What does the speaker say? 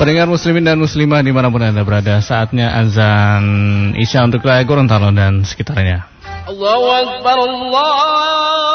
Pendengar muslimin dan muslimah dimanapun Anda berada, saatnya azan Isya untuk wilayah Gorontalo dan sekitarnya. Allahu Akbar, Allah